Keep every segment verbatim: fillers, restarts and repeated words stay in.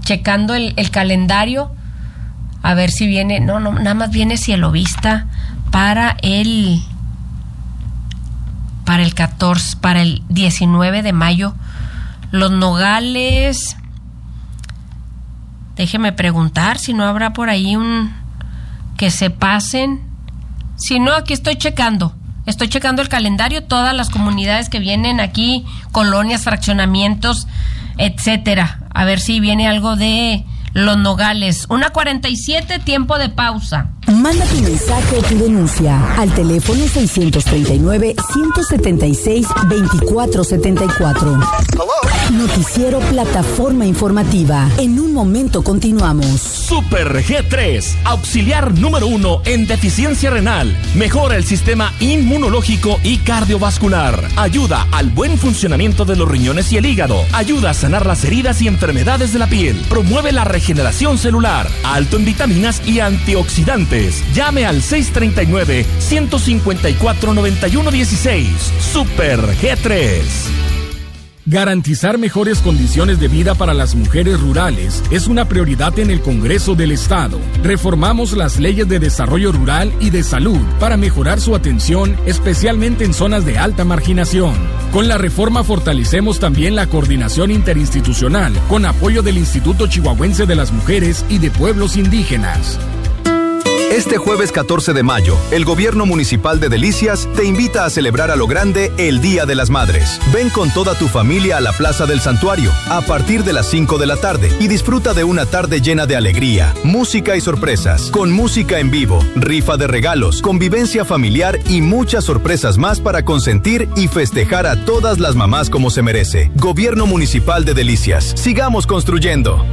checando el, el calendario, a ver si viene, no, no, nada más viene Cielovista para el, para el catorce, para el diecinueve de mayo. Los Nogales, déjeme preguntar si no habrá por ahí un, que se pasen, si no, aquí estoy checando. Estoy checando el calendario, todas las comunidades que vienen aquí, colonias, fraccionamientos, etcétera. A ver si viene algo de Los Nogales. una cuarenta y siete, tiempo de pausa. Manda tu mensaje o tu denuncia al teléfono seiscientos treinta y nueve, ciento setenta y seis, veinticuatro setenta y cuatro. Noticiero Plataforma Informativa. En un momento continuamos. Super G tres, auxiliar número uno en deficiencia renal. Mejora el sistema inmunológico y cardiovascular. Ayuda al buen funcionamiento de los riñones y el hígado. Ayuda a sanar las heridas y enfermedades de la piel. Promueve la regeneración celular. Alto en vitaminas y antioxidantes. Llame al seis treinta y nueve, ciento cincuenta y cuatro, noventa y uno dieciséis. Super G tres. Garantizar mejores condiciones de vida para las mujeres rurales es una prioridad en el Congreso del Estado. Reformamos las leyes de desarrollo rural y de salud para mejorar su atención, especialmente en zonas de alta marginación. Con la reforma fortalecemos también la coordinación interinstitucional, con apoyo del Instituto Chihuahuense de las Mujeres y de Pueblos Indígenas. Este jueves catorce de mayo, el Gobierno Municipal de Delicias te invita a celebrar a lo grande el Día de las Madres. Ven con toda tu familia a la Plaza del Santuario a partir de las cinco de la tarde y disfruta de una tarde llena de alegría, música y sorpresas, con música en vivo, rifa de regalos, convivencia familiar y muchas sorpresas más para consentir y festejar a todas las mamás como se merece. Gobierno Municipal de Delicias. Sigamos construyendo.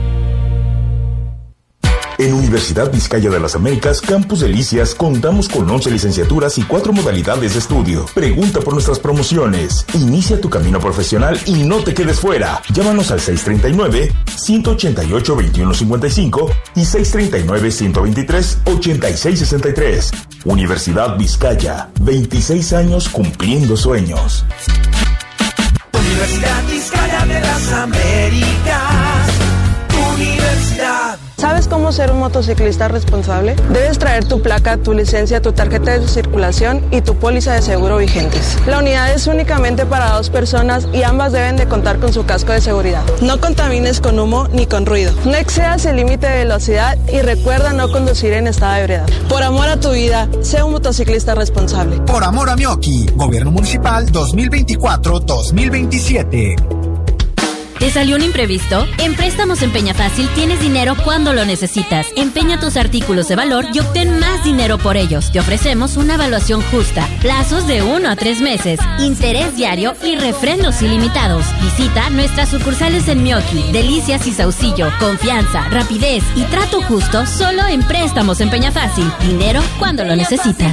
En Universidad Vizcaya de las Américas, Campus Delicias, contamos con once licenciaturas y cuatro modalidades de estudio. Pregunta por nuestras promociones. Inicia tu camino profesional y no te quedes fuera. Llámanos al seis treinta y nueve, ciento ochenta y ocho, veintiuno cincuenta y cinco y seis treinta y nueve, ciento veintitrés, ochenta y seis sesenta y tres. Universidad Vizcaya, veintiséis años cumpliendo sueños. Universidad Vizcaya de las Américas. Universidad. ¿Sabes cómo ser un motociclista responsable? Debes traer tu placa, tu licencia, tu tarjeta de circulación y tu póliza de seguro vigentes. La unidad es únicamente para dos personas y ambas deben de contar con su casco de seguridad. No contamines con humo ni con ruido. No excedas el límite de velocidad y recuerda no conducir en estado de ebriedad. Por amor a tu vida, sé un motociclista responsable. Por amor a Mioki, Gobierno Municipal dos mil veinticuatro dos mil veintisiete. ¿Te salió un imprevisto? En Préstamos Empeña Fácil tienes dinero cuando lo necesitas. Empeña tus artículos de valor y obtén más dinero por ellos. Te ofrecemos una evaluación justa, plazos de uno a tres meses, interés diario y refrendos ilimitados. Visita nuestras sucursales en Mioki, Delicias y Saucillo. Confianza, rapidez y trato justo solo en Préstamos Empeña Fácil. Dinero cuando lo necesitas.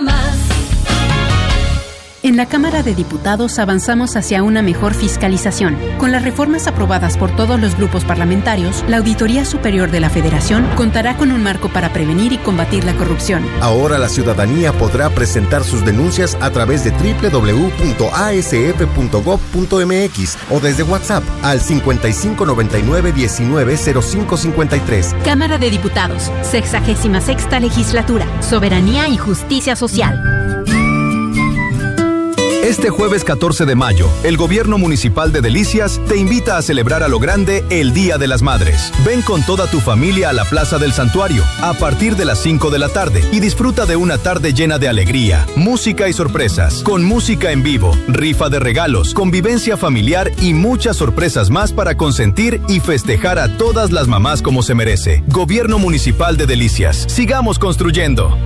En la Cámara de Diputados avanzamos hacia una mejor fiscalización. Con las reformas aprobadas por todos los grupos parlamentarios, la Auditoría Superior de la Federación contará con un marco para prevenir y combatir la corrupción. Ahora la ciudadanía podrá presentar sus denuncias a través de doble u doble u doble u punto a s f punto gob punto m x o desde WhatsApp al cincuenta y cinco noventa y nueve diecinueve cero cinco cincuenta y tres. Cámara de Diputados, sexagésima sexta Legislatura, Soberanía y Justicia Social. Este jueves catorce de mayo, el Gobierno Municipal de Delicias te invita a celebrar a lo grande el Día de las Madres. Ven con toda tu familia a la Plaza del Santuario a partir de las cinco de la tarde y disfruta de una tarde llena de alegría, música y sorpresas, con música en vivo, rifa de regalos, convivencia familiar y muchas sorpresas más para consentir y festejar a todas las mamás como se merece. Gobierno Municipal de Delicias. Sigamos construyendo.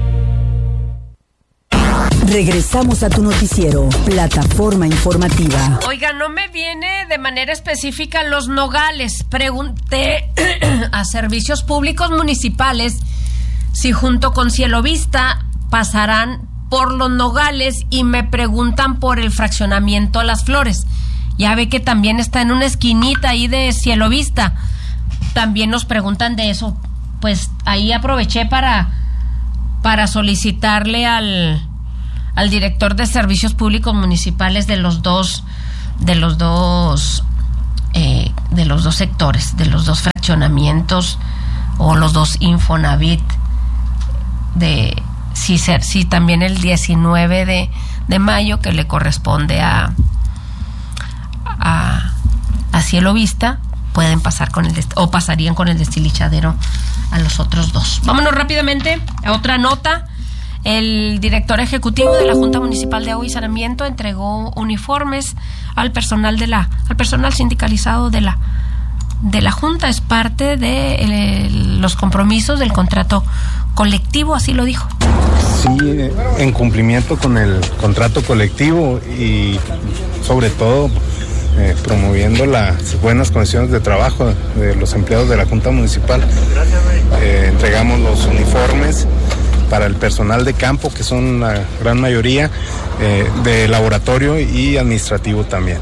Regresamos a tu noticiero, Plataforma Informativa. Oiga, no me viene de manera específica Los Nogales. Pregunté a Servicios Públicos Municipales si junto con Cielovista pasarán por Los Nogales y me preguntan por el fraccionamiento Las Flores. Ya ve que también está en una esquinita ahí de Cielovista. También nos preguntan de eso. Pues ahí aproveché para, para solicitarle al... al director de Servicios Públicos Municipales de los dos de los dos eh, de los dos sectores, de los dos fraccionamientos. fraccionamientos o los dos Infonavit de si, si también el diecinueve de, de mayo que le corresponde a a, a Cielo Vista pueden pasar con el dest- o pasarían con el destilichadero a los otros dos. Vámonos rápidamente a otra nota. El director ejecutivo de la Junta Municipal de Agua y Saneamiento entregó uniformes al personal de la al personal sindicalizado de la de la Junta. Es parte de eh, los compromisos del contrato colectivo, así lo dijo. Sí, en cumplimiento con el contrato colectivo y sobre todo eh, promoviendo las buenas condiciones de trabajo de los empleados de la Junta Municipal. Eh, entregamos los uniformes para el personal de campo, que son la gran mayoría, eh, de laboratorio y administrativo también.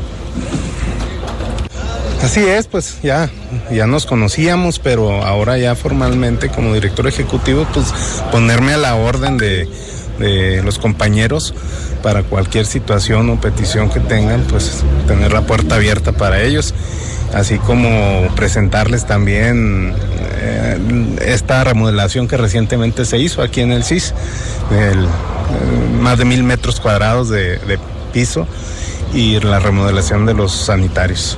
Así es, pues ya, ya nos conocíamos, pero ahora ya formalmente como director ejecutivo, pues ponerme a la orden de, de los compañeros para cualquier situación o petición que tengan, pues tener la puerta abierta para ellos, así como presentarles también eh, esta remodelación que recientemente se hizo aquí en el C I S, el, eh, más de mil metros cuadrados de, de piso y la remodelación de los sanitarios.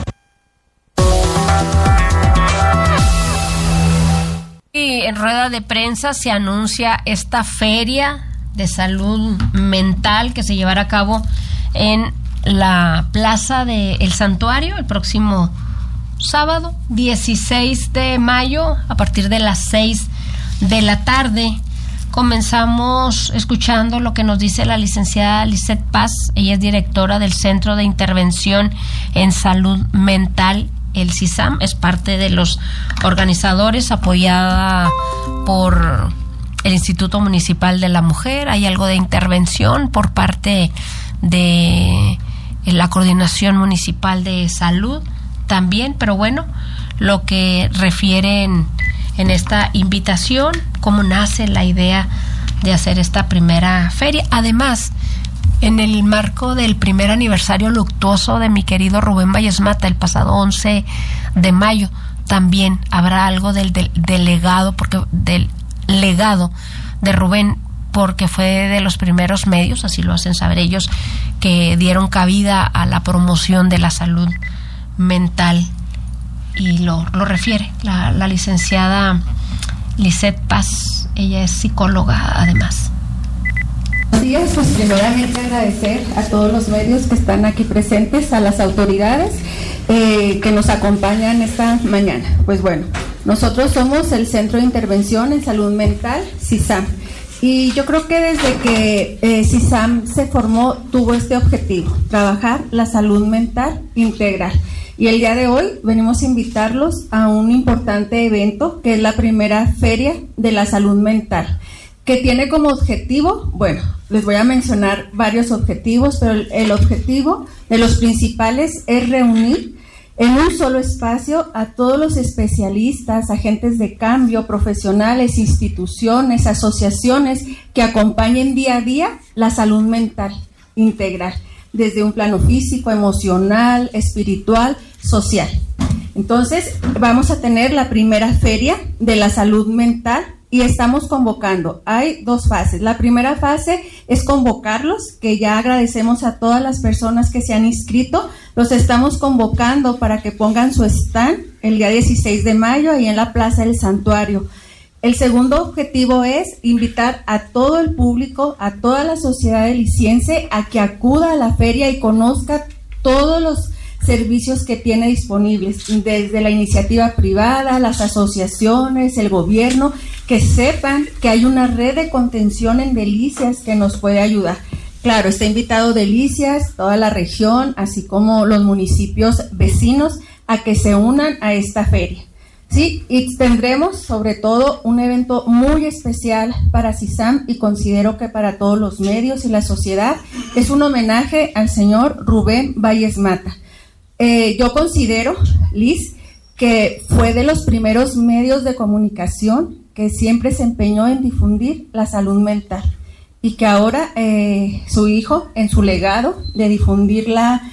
Y en rueda de prensa se anuncia esta feria de salud mental que se llevará a cabo en la Plaza del Santuario el próximo sábado dieciséis de mayo a partir de las seis de la tarde. Comenzamos escuchando lo que nos dice la licenciada Lisette Paz. Ella es directora del Centro de Intervención en Salud Mental, el C I S A M, es parte de los organizadores, apoyada por el Instituto Municipal de la Mujer. Hay algo de intervención por parte de la Coordinación Municipal de Salud también, pero bueno, lo que refieren en esta invitación, cómo nace la idea de hacer esta primera feria. Además, en el marco del primer aniversario luctuoso de mi querido Rubén Valles Mata, el pasado once de mayo, también habrá algo del, del, del legado, porque del legado de Rubén, porque fue de los primeros medios, así lo hacen saber ellos, que dieron cabida a la promoción de la salud mental, y lo, lo refiere la, la licenciada Lisette Paz. Ella es psicóloga además. Buenos días, pues primeramente agradecer a todos los medios que están aquí presentes, a las autoridades eh, que nos acompañan esta mañana. Pues bueno, nosotros somos el Centro de Intervención en Salud Mental, C I S A M, y yo creo que desde que eh, C I S A M se formó tuvo este objetivo, trabajar la salud mental integral. Y el día de hoy venimos a invitarlos a un importante evento que es la primera Feria de la Salud Mental, que tiene como objetivo, bueno, les voy a mencionar varios objetivos, pero el, el objetivo de los principales es reunir en un solo espacio a todos los especialistas, agentes de cambio, profesionales, instituciones, asociaciones que acompañen día a día la salud mental integral, desde un plano físico, emocional, espiritual, social. Entonces, vamos a tener la primera feria de la salud mental y estamos convocando. Hay dos fases. La primera fase es convocarlos, que ya agradecemos a todas las personas que se han inscrito. Los estamos convocando para que pongan su stand el día dieciséis de mayo ahí en la Plaza del Santuario. El segundo objetivo es invitar a todo el público, a toda la sociedad deliciense a que acuda a la feria y conozca todos los servicios que tiene disponibles, desde la iniciativa privada, las asociaciones, el gobierno, que sepan que hay una red de contención en Delicias que nos puede ayudar. Claro, está invitado Delicias, toda la región, así como los municipios vecinos, a que se unan a esta feria. Sí, y tendremos sobre todo un evento muy especial para C I S A M y considero que para todos los medios y la sociedad. Es un homenaje al señor Rubén Valles Mata. Eh, yo considero, Liz, que fue de los primeros medios de comunicación que siempre se empeñó en difundir la salud mental y que ahora eh, su hijo, en su legado de difundirla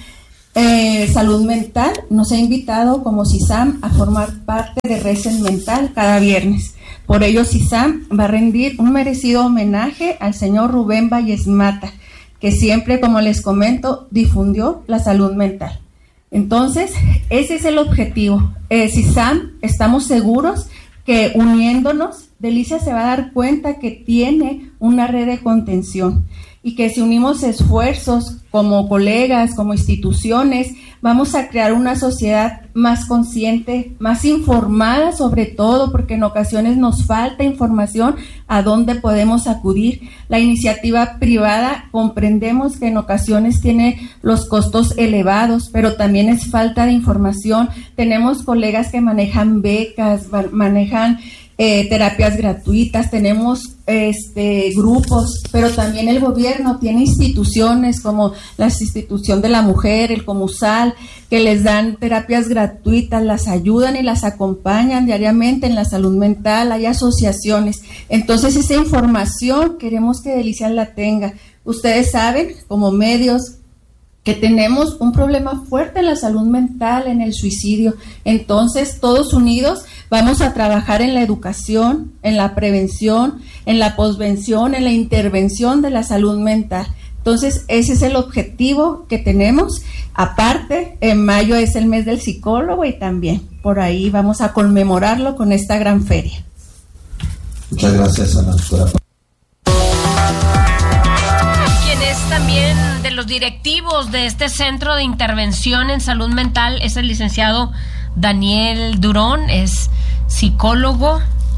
Eh, Salud Mental nos ha invitado como CISAM a formar parte de Reset Mental cada viernes. Por ello, CISAM va a rendir un merecido homenaje al señor Rubén Valles Mata, que siempre, como les comento, difundió la salud mental. Entonces, ese es el objetivo. Eh, CISAM, estamos seguros que uniéndonos, Delicia se va a dar cuenta que tiene una red de contención y que si unimos esfuerzos como colegas, como instituciones, vamos a crear una sociedad más consciente, más informada sobre todo, porque en ocasiones nos falta información a dónde podemos acudir. La iniciativa privada comprendemos que en ocasiones tiene los costos elevados, pero también es falta de información. Tenemos colegas que manejan becas, manejan Eh, terapias gratuitas, tenemos este grupos, pero también el gobierno tiene instituciones como la institución de la mujer, el Comusal, que les dan terapias gratuitas, las ayudan y las acompañan diariamente en la salud mental. Hay asociaciones. Entonces, esa información queremos que Delicia la tenga. Ustedes saben, como medios, que tenemos un problema fuerte en la salud mental, en el suicidio. Entonces, todos unidos vamos a trabajar en la educación, en la prevención, en la posvención, en la intervención de la salud mental. Entonces, ese es el objetivo que tenemos. Aparte, en mayo es el mes del psicólogo y también por ahí vamos a conmemorarlo con esta gran feria. Muchas gracias a la doctora. También de los directivos de este centro de intervención en salud mental es el licenciado Daniel Durón, es psicólogo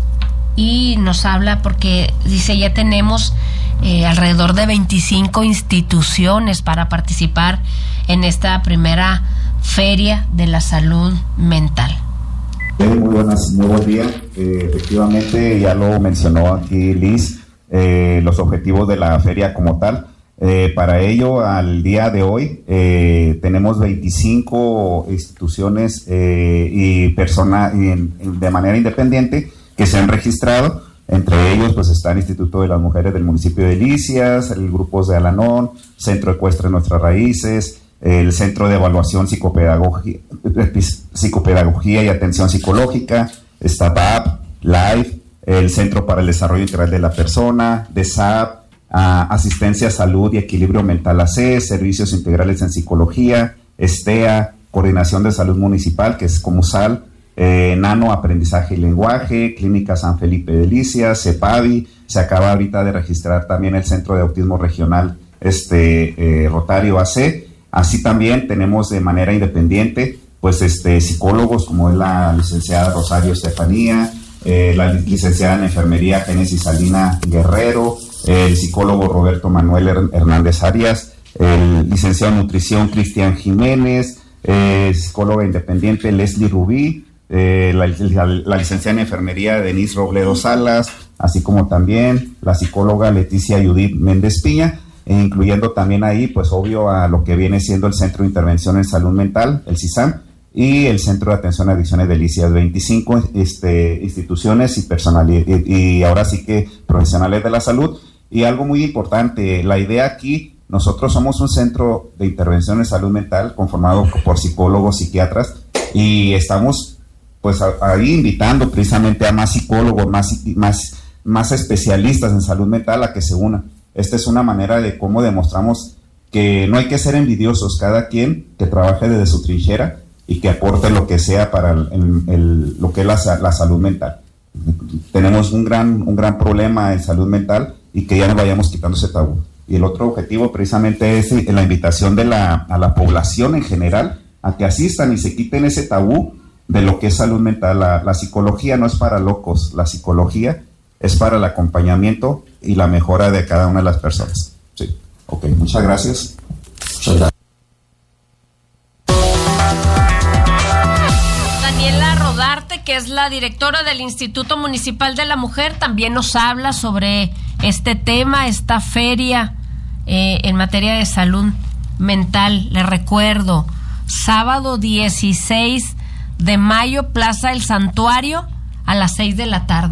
y nos habla porque dice ya tenemos eh, alrededor de veinticinco instituciones para participar en esta primera feria de la salud mental. Muy buenas, muy buen día. Eh, efectivamente ya lo mencionó aquí Liz, eh, los objetivos de la feria como tal. Eh, para ello, al día de hoy, eh, tenemos veinticinco instituciones eh, y personas de manera independiente que se han registrado. Entre ellos, pues está el Instituto de las Mujeres del municipio de Delicias, el Grupo de Alanón, Centro Ecuestre Nuestras Raíces, el Centro de Evaluación Psicopedagogía, Psicopedagogía y Atención Psicológica, está T A P, LIFE, el Centro para el Desarrollo Integral de la Persona, D S A P, Uh, Asistencia, Salud y Equilibrio Mental A C, Servicios Integrales en Psicología, ESTEA, Coordinación de Salud Municipal, que es Comusal, eh, Nano, Aprendizaje y Lenguaje, Clínica San Felipe Delicias, CEPAVI, se acaba ahorita de registrar también el Centro de Autismo Regional este, eh, Rotario A C, así también tenemos de manera independiente, pues este, psicólogos como es la licenciada Rosario Estefanía, eh, la licenciada en Enfermería Génesis Salina Guerrero, el psicólogo Roberto Manuel Hernández Arias, el licenciado en Nutrición Cristian Jiménez, eh, psicóloga independiente Leslie Rubí, eh, la, la, la licenciada en Enfermería Denise Robledo Salas, así como también la psicóloga Leticia Judith Méndez Piña, e incluyendo también ahí, pues obvio, a lo que viene siendo el Centro de Intervención en Salud Mental, el CISAM, y el Centro de Atención a Adicciones Delicias, veinticinco este, instituciones y, personalidades, y, y ahora sí que profesionales de la salud. Y algo muy importante, la idea aquí, nosotros somos un centro de intervención en salud mental conformado por psicólogos, psiquiatras, y estamos pues ahí invitando precisamente a más psicólogos, más, más, más especialistas en salud mental a que se unan. Esta es una manera de cómo demostramos que no hay que ser envidiosos, cada quien que trabaje desde su trinchera y que aporte lo que sea para el, el, el, lo que es la, la salud mental. Tenemos un gran, un gran problema en salud mental y que ya nos vayamos quitando ese tabú. Y el otro objetivo precisamente es la invitación de la, a la población en general a que asistan y se quiten ese tabú de lo que es salud mental. La, la psicología no es para locos, la psicología es para el acompañamiento y la mejora de cada una de las personas. Sí. Ok, muchas gracias. Muchas gracias. Daniela Rodarte, que es la directora del Instituto Municipal de la Mujer, también nos habla sobre este tema, esta feria eh, en materia de salud mental. Les recuerdo, sábado dieciséis de mayo, Plaza del Santuario, a las seis de la tarde.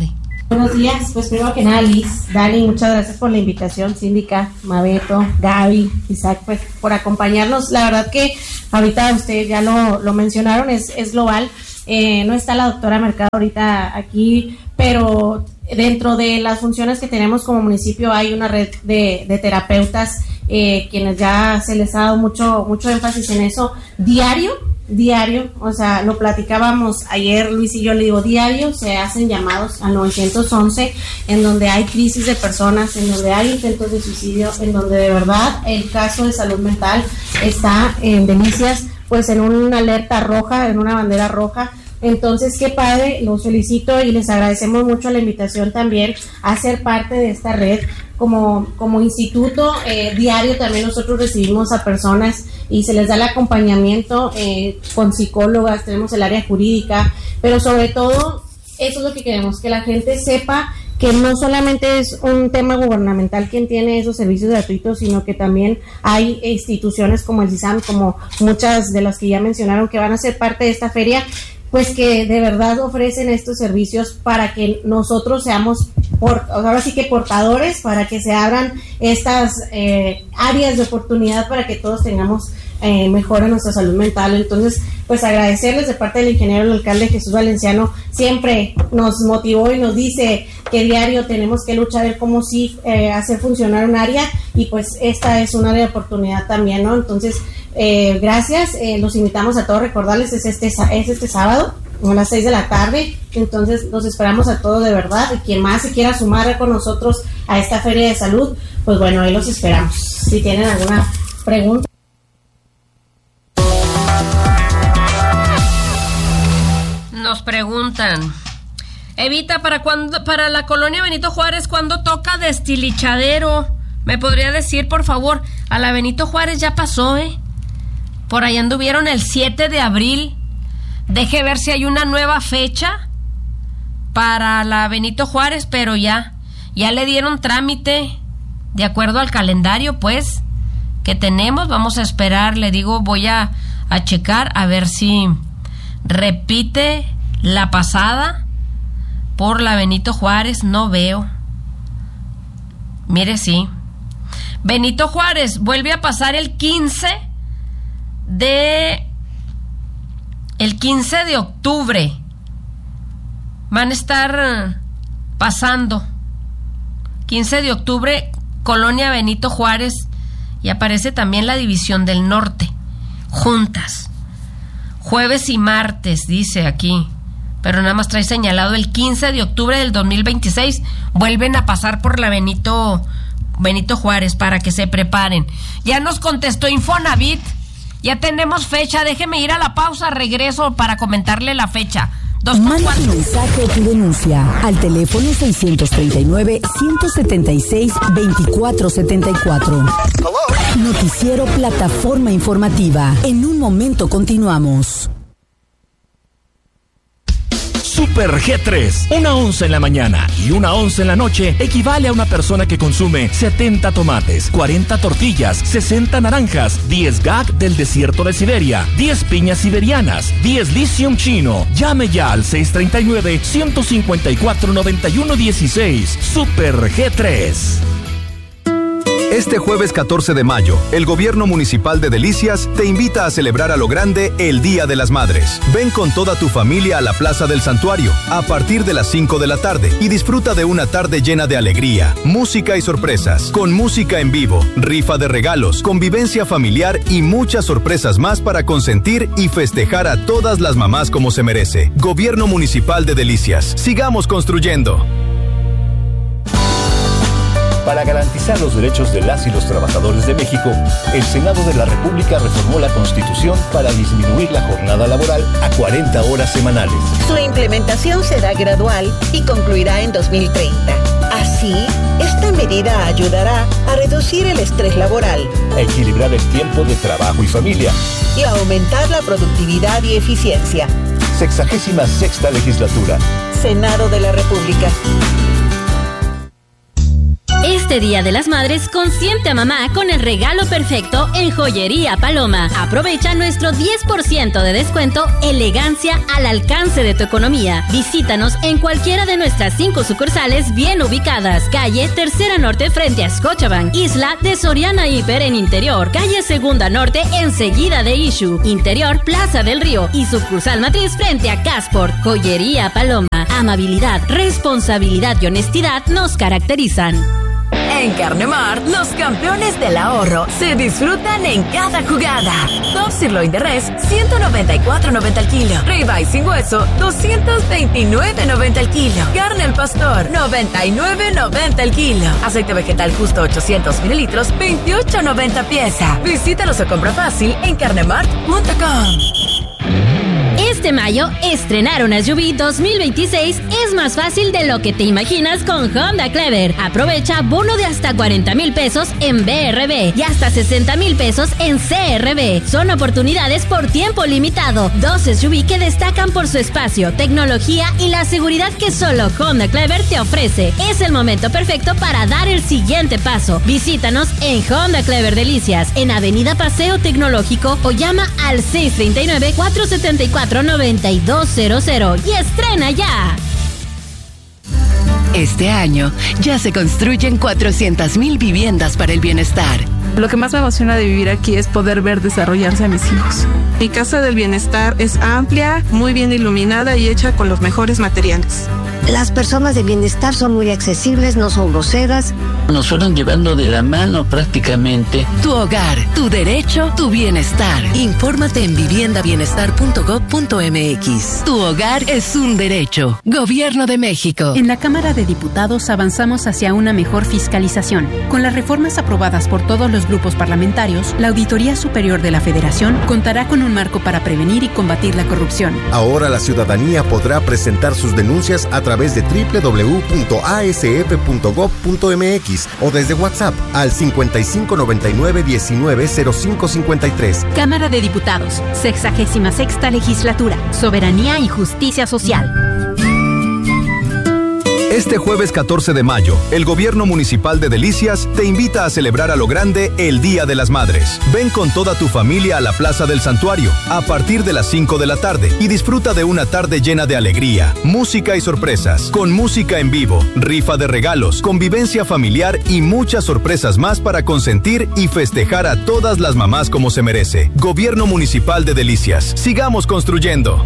Buenos días, pues primero que nada, Liz, Dani, muchas gracias por la invitación, Síndica, Mabeto, Gaby, Isaac, pues por acompañarnos. La verdad que ahorita ustedes ya lo, lo mencionaron, es, es global, eh, no está la doctora Mercado ahorita aquí, pero dentro de las funciones que tenemos como municipio hay una red de, de terapeutas, eh, quienes ya se les ha dado mucho, mucho énfasis en eso, diario, diario, o sea, lo platicábamos ayer, Luis y yo, le digo, diario se hacen llamados al nueve once, en donde hay crisis de personas, en donde hay intentos de suicidio, en donde de verdad el caso de salud mental está en Delicias, pues en una alerta roja, en una bandera roja. Entonces, qué padre, los felicito y les agradecemos mucho la invitación también a ser parte de esta red. Como, como instituto eh, diario también nosotros recibimos a personas y se les da el acompañamiento eh, con psicólogas, tenemos el área jurídica, pero sobre todo eso es lo que queremos, que la gente sepa que no solamente es un tema gubernamental quien tiene esos servicios gratuitos, sino que también hay instituciones como el C I S A M, como muchas de las que ya mencionaron, que van a ser parte de esta feria, pues que de verdad ofrecen estos servicios para que nosotros seamos, por, ahora sí que portadores, para que se abran estas eh, áreas de oportunidad para que todos tengamos eh, mejora nuestra salud mental. Entonces, pues agradecerles de parte del ingeniero el alcalde Jesús Valenciano, siempre nos motivó y nos dice que diario tenemos que luchar ver cómo sí eh, hacer funcionar un área, y pues esta es un área de oportunidad también, ¿no? Entonces, eh, gracias, eh, los invitamos a todos, recordarles, es este, es este sábado a las seis de la tarde, entonces los esperamos a todos de verdad, y quien más se quiera sumar con nosotros a esta feria de salud, pues bueno, ahí los esperamos. Si tienen alguna pregunta. Nos preguntan, Evita, ¿para cuándo, para la colonia Benito Juárez, cuándo toca Destilichadero? ¿Me podría decir, por favor? A la Benito Juárez ya pasó, ¿eh? Por ahí anduvieron el siete de abril. Deje ver si hay una nueva fecha para la Benito Juárez, pero ya, ya le dieron trámite de acuerdo al calendario, pues, que tenemos. Vamos a esperar, le digo, voy a, a checar a ver si repite la pasada por la Benito Juárez. No veo. Mire, sí. Benito Juárez vuelve a pasar el quince de el quince de octubre. Van a estar pasando quince de octubre, Colonia Benito Juárez, y aparece también la División del Norte juntas, jueves y martes, dice aquí, pero nada más trae señalado el quince de octubre del dos mil veintiséis. Vuelven a pasar por la Benito Benito Juárez para que se preparen. Ya nos contestó Infonavit, ya tenemos fecha. Déjeme ir a la pausa, regreso para comentarle la fecha. Manda tu mensaje o tu denuncia al teléfono seiscientos treinta y nueve, ciento setenta y seis, veinticuatro setenta y cuatro. Noticiero Plataforma Informativa. En un momento continuamos. Super G tres. Una onza en la mañana y una onza en la noche equivale a una persona que consume setenta tomates, cuarenta tortillas, sesenta naranjas, diez gag del desierto de Siberia, diez piñas siberianas, diez lithium chino. Llame ya al seis treinta y nueve, ciento cincuenta y cuatro, noventa y uno dieciséis. Super G tres. Este jueves catorce de mayo, el Gobierno Municipal de Delicias te invita a celebrar a lo grande el Día de las Madres. Ven con toda tu familia a la Plaza del Santuario a partir de las cinco de la tarde y disfruta de una tarde llena de alegría, música y sorpresas, con música en vivo, rifa de regalos, convivencia familiar y muchas sorpresas más para consentir y festejar a todas las mamás como se merece. Gobierno Municipal de Delicias. Sigamos construyendo. Para garantizar los derechos de las y los trabajadores de México, el Senado de la República reformó la Constitución para disminuir la jornada laboral a cuarenta horas semanales. Su implementación será gradual y concluirá en dos mil treinta. Así, esta medida ayudará a reducir el estrés laboral, a equilibrar el tiempo de trabajo y familia y a aumentar la productividad y eficiencia. Sexagésima sexta legislatura. Senado de la República. Este Día de las Madres consiente a mamá con el regalo perfecto en Joyería Paloma. Aprovecha nuestro diez por ciento de descuento, elegancia al alcance de tu economía. Visítanos en cualquiera de nuestras cinco sucursales bien ubicadas. Calle Tercera Norte frente a Scotiabank. Isla de Soriana Hiper en Interior. Calle Segunda Norte enseguida de Issue. Interior Plaza del Río. Y sucursal matriz frente a Casport. Joyería Paloma. Amabilidad, responsabilidad y honestidad nos caracterizan. En Carnemart, los campeones del ahorro se disfrutan en cada jugada. Top Sirloin de Res, ciento noventa y cuatro noventa el kilo. Ribeye sin hueso, doscientos veintinueve noventa el kilo. Carne al pastor, noventa y nueve noventa el kilo. Aceite vegetal justo ochocientos mililitros, veintiocho noventa pieza. Visítalos o compra fácil en carnemart punto com. Este mayo, estrenar una S U V dos mil veintiséis es más fácil de lo que te imaginas con Honda Clever. Aprovecha bono de hasta cuarenta mil pesos en B R B y hasta sesenta mil pesos en C R B. Son oportunidades por tiempo limitado. Dos S U V que destacan por su espacio, tecnología y la seguridad que solo Honda Clever te ofrece. Es el momento perfecto para dar el siguiente paso. Visítanos en Honda Clever Delicias, en Avenida Paseo Tecnológico, o llama al seis tres nueve, cuatro siete cuatro, nueve dos cero cero y estrena ya. Este año ya se construyen cuatrocientas mil viviendas para el bienestar. Lo que más me emociona de vivir aquí es poder ver desarrollarse a mis hijos. Mi casa del bienestar es amplia, muy bien iluminada y hecha con los mejores materiales. Las personas de bienestar son muy accesibles, no son groseras. Nos fueron llevando de la mano prácticamente. Tu hogar, tu derecho, tu bienestar. Infórmate en vivienda bienestar punto gob punto m x. Tu hogar es un derecho. Gobierno de México. En la Cámara de Diputados avanzamos hacia una mejor fiscalización. Con las reformas aprobadas por todos los grupos parlamentarios, la Auditoría Superior de la Federación contará con un marco para prevenir y combatir la corrupción. Ahora la ciudadanía podrá presentar sus denuncias a través de doble u doble u doble u punto a s f punto gob punto m x o desde WhatsApp al cincuenta y cinco noventa y nueve diecinueve cero cinco cincuenta y tres. Cámara de Diputados, sexagésima sexta Legislatura, Soberanía y Justicia Social. Este jueves catorce de mayo, el Gobierno Municipal de Delicias te invita a celebrar a lo grande el Día de las Madres. Ven con toda tu familia a la Plaza del Santuario a partir de las cinco de la tarde y disfruta de una tarde llena de alegría, música y sorpresas, con música en vivo, rifa de regalos, convivencia familiar y muchas sorpresas más para consentir y festejar a todas las mamás como se merece. Gobierno Municipal de Delicias. Sigamos construyendo.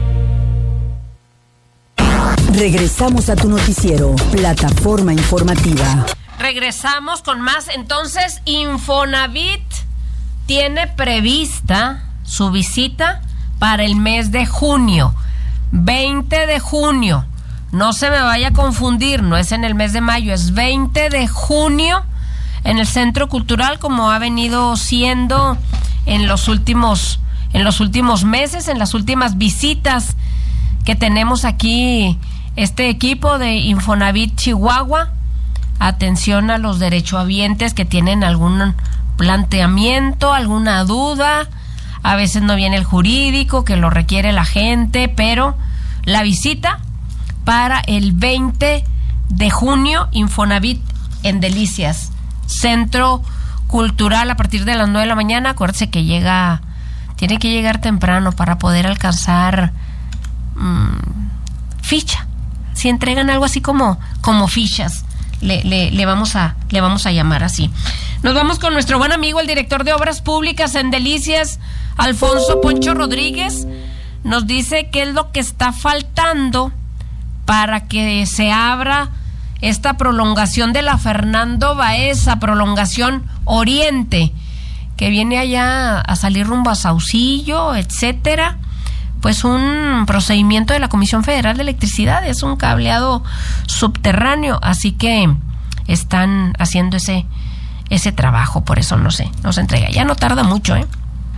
Regresamos a tu noticiero, Plataforma Informativa. Regresamos con más. Entonces, Infonavit tiene prevista su visita para el mes de junio, veinte de junio. No se me vaya a confundir, no es en el mes de mayo, es veinte de junio en el Centro Cultural, como ha venido siendo en los últimos, en los últimos meses, en las últimas visitas que tenemos aquí. Este equipo de Infonavit Chihuahua, atención a los derechohabientes que tienen algún planteamiento, alguna duda. A veces no viene el jurídico que lo requiere la gente, pero la visita para el veinte de junio, Infonavit en Delicias, Centro Cultural, a partir de las nueve de la mañana. Acuérdese que llega, tiene que llegar temprano para poder alcanzar mmm, ficha. Si entregan algo así como, como fichas, le, le, le, vamos a, le vamos a llamar así. Nos vamos con nuestro buen amigo, el director de Obras Públicas en Delicias, Alfonso Poncho Rodríguez. Nos dice qué es lo que está faltando para que se abra esta prolongación de la Fernando Baeza, prolongación Oriente, que viene allá a salir rumbo a Saucillo, etcétera. Pues un procedimiento de la Comisión Federal de Electricidad, es un cableado subterráneo, así que están haciendo ese ese trabajo, por eso no sé, no se entrega. Ya no tarda mucho, ¿eh?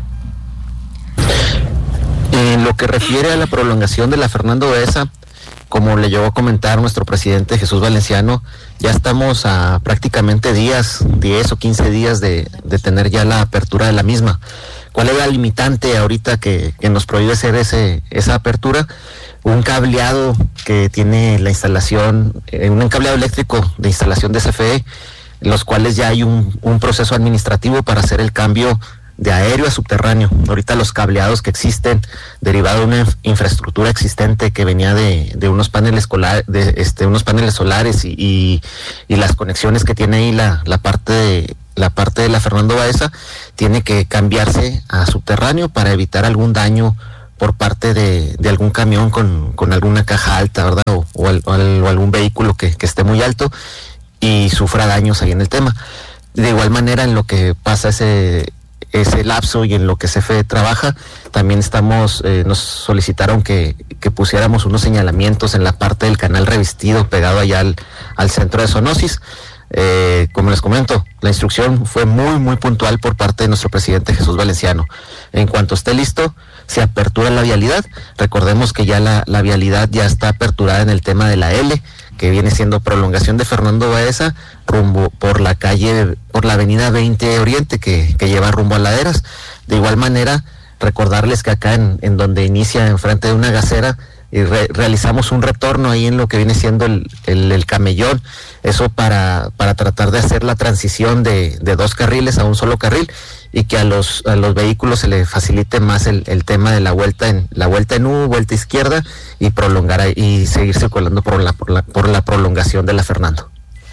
En lo que refiere a la prolongación de la Fernando Baeza, como le llegó a comentar nuestro presidente Jesús Valenciano, ya estamos a prácticamente días, diez o quince días de, de tener ya la apertura de la misma. ¿Cuál es la limitante ahorita que, que nos prohíbe hacer ese, esa apertura? Un cableado que tiene la instalación, eh, un cableado eléctrico de instalación de C F E, los cuales ya hay un, un proceso administrativo para hacer el cambio de aéreo a subterráneo. Ahorita los cableados que existen, derivado de una infraestructura existente que venía de, de unos paneles cola, de este, unos paneles solares y, y, y las conexiones que tiene ahí la, la parte de la parte de la Fernando Baeza, tiene que cambiarse a subterráneo para evitar algún daño por parte de, de algún camión con, con alguna caja alta, ¿verdad? O, o, al, o, al, o algún vehículo que, que esté muy alto y sufra daños ahí en el tema. De igual manera, en lo que pasa ese ese lapso y en lo que C F E trabaja, también estamos, eh, nos solicitaron que, que pusiéramos unos señalamientos en la parte del canal revestido pegado allá al, al centro de zoonosis. Eh, como les comento, la instrucción fue muy muy puntual por parte de nuestro presidente Jesús Valenciano. En cuanto esté listo, se apertura la vialidad. Recordemos que ya la, la vialidad ya está aperturada en el tema de la L, que viene siendo prolongación de Fernando Baeza rumbo por la calle, por la avenida veinte Oriente, que, que lleva rumbo a Laderas. De igual manera, recordarles que acá en, en donde inicia enfrente de una gasera, y re, realizamos un retorno ahí en lo que viene siendo el, el, el camellón, eso para, para tratar de hacer la transición de, de dos carriles a un solo carril, y que a los, a los vehículos se les facilite más el, el tema de la vuelta en, la vuelta en U, vuelta izquierda, y prolongar ahí, y seguir circulando por la, por la, por la prolongación de la Fernando.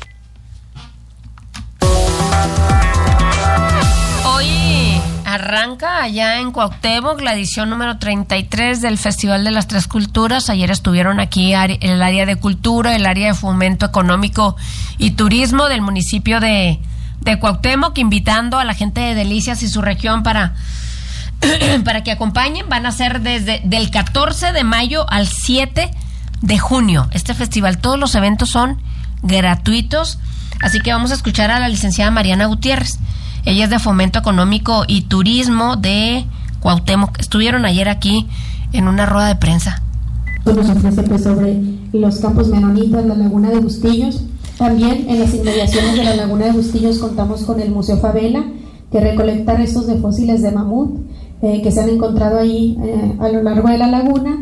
Arranca allá en Cuauhtémoc la edición número treinta y tres del Festival de las Tres Culturas. Ayer estuvieron aquí el área de cultura, el área de fomento económico y turismo del municipio de, de Cuauhtémoc, invitando a la gente de Delicias y su región para, para que acompañen. Van a ser desde del catorce de mayo al siete de junio este festival. Todos los eventos son gratuitos, así que vamos a escuchar a la licenciada Mariana Gutiérrez. Ella es de Fomento Económico y Turismo de Cuauhtémoc. Estuvieron ayer aquí en una rueda de prensa. Nos ofrece pues sobre los campos menonitas, la Laguna de Bustillos. También en las inmediaciones de la Laguna de Bustillos contamos con el Museo Favela, que recolecta restos de fósiles de mamut eh, que se han encontrado ahí eh, a lo largo de la laguna.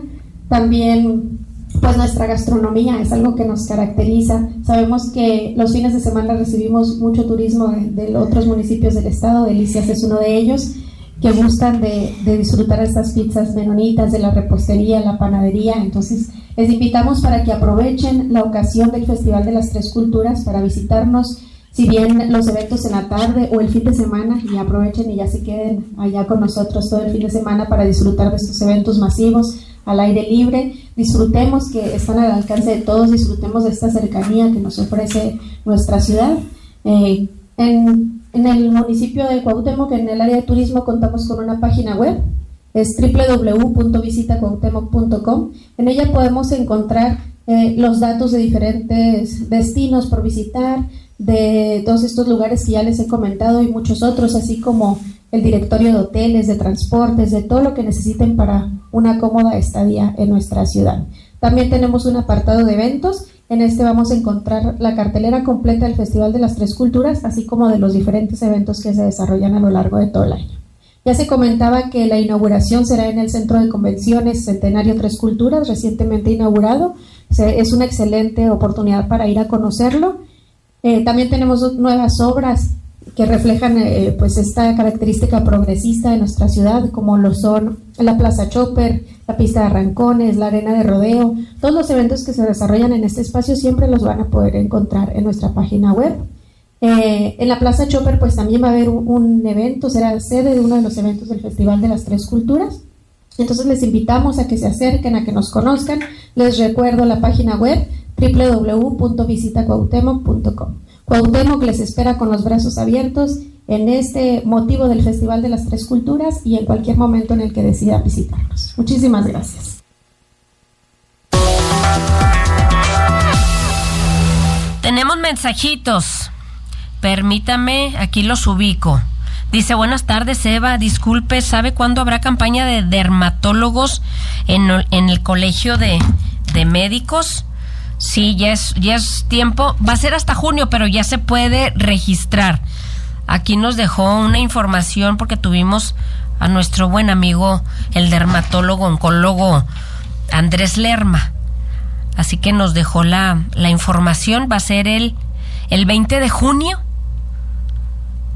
También pues nuestra gastronomía es algo que nos caracteriza. Sabemos que los fines de semana recibimos mucho turismo de, de otros municipios del estado. Delicias es uno de ellos, que gustan de, de disfrutar estas pizzas menonitas, de la repostería, la panadería. Entonces les invitamos para que aprovechen la ocasión del Festival de las Tres Culturas para visitarnos, si bien los eventos en la tarde o el fin de semana, y aprovechen y ya se queden allá con nosotros todo el fin de semana para disfrutar de estos eventos masivos al aire libre. Disfrutemos, que están al alcance de todos, disfrutemos de esta cercanía que nos ofrece nuestra ciudad. Eh, en, en el municipio de Cuauhtémoc, en el área de turismo, contamos con una página web, es doble u doble u doble u punto visita cuauhtémoc punto com. En ella podemos encontrar eh, los datos de diferentes destinos por visitar, de todos estos lugares que ya les he comentado y muchos otros, así como el directorio de hoteles, de transportes, de todo lo que necesiten para una cómoda estadía en nuestra ciudad. También tenemos un apartado de eventos. En este vamos a encontrar la cartelera completa del Festival de las Tres Culturas, así como de los diferentes eventos que se desarrollan a lo largo de todo el año. Ya se comentaba que la inauguración será en el Centro de Convenciones Centenario Tres Culturas, recientemente inaugurado. Es una excelente oportunidad para ir a conocerlo. Eh, también tenemos nuevas obras que reflejan eh, pues esta característica progresista de nuestra ciudad, como lo son la Plaza Chopper, la pista de arrancones, la arena de rodeo. Todos los eventos que se desarrollan en este espacio siempre los van a poder encontrar en nuestra página web. Eh, en la Plaza Chopper pues también va a haber un, un evento, será sede de uno de los eventos del Festival de las Tres Culturas. Entonces les invitamos a que se acerquen, a que nos conozcan. Les recuerdo la página web doble u doble u doble u punto visita cuauhtémoc punto com. Cuauhtémoc les espera con los brazos abiertos en este motivo del Festival de las Tres Culturas y en cualquier momento en el que decida visitarnos. Muchísimas gracias. Tenemos mensajitos. Permítame, aquí los ubico. Dice, buenas tardes, Eva, disculpe, ¿sabe cuándo habrá campaña de dermatólogos en, en el colegio de, de médicos? Sí, ya es, ya es tiempo, va a ser hasta junio, pero ya se puede registrar. Aquí nos dejó una información porque tuvimos a nuestro buen amigo, el dermatólogo oncólogo Andrés Lerma. Así que nos dejó la, la información, va a ser el, el veinte de junio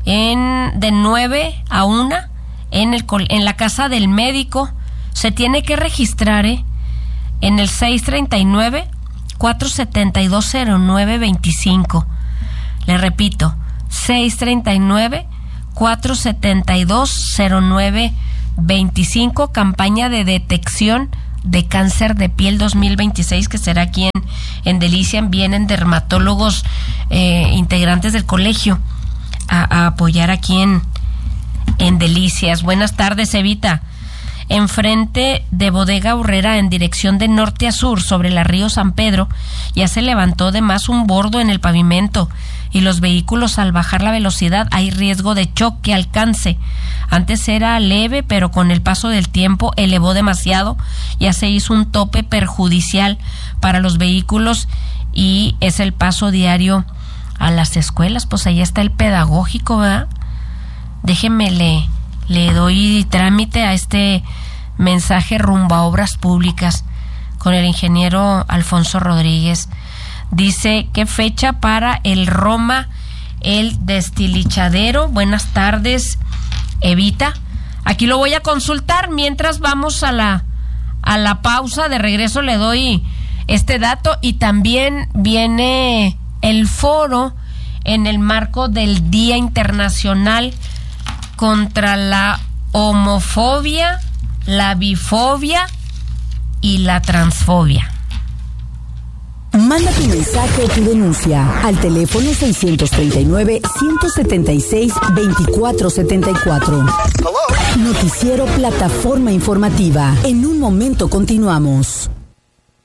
en de nueve a una en, el, en la casa del médico. Se tiene que registrar ¿eh? en el seis treinta y nueve, cuatro setenta y dos, cero nueve veinticinco. Le repito, seis treinta y nueve, cuatro setenta y dos, cero nueve veinticinco, campaña de detección de cáncer de piel dos mil veintiséis, que será aquí en, en Delicia. Vienen dermatólogos eh, integrantes del colegio a, a apoyar aquí en, en Delicias. Buenas tardes, Evita. Enfrente de Bodega Urrera, en dirección de norte a sur, sobre la Río San Pedro, ya se levantó de más un bordo en el pavimento y los vehículos, al bajar la velocidad, hay riesgo de choque, alcance. Antes era leve, pero con el paso del tiempo elevó demasiado, ya se hizo un tope perjudicial para los vehículos y es el paso diario a las escuelas. Pues ahí está el pedagógico, ¿verdad? Déjeme le, le doy trámite a este mensaje rumbo a Obras Públicas con el ingeniero Alfonso Rodríguez. Dice, ¿qué fecha para el Roma, el destilichadero? Buenas tardes, Evita. Aquí lo voy a consultar mientras vamos a la a la pausa. De regreso le doy este dato, y también viene el foro en el marco del Día Internacional contra la homofobia, la bifobia y la transfobia. Manda tu mensaje o tu denuncia al teléfono seiscientos treinta y nueve, ciento setenta y seis, veinticuatro setenta y cuatro. Noticiero Plataforma Informativa. En un momento continuamos.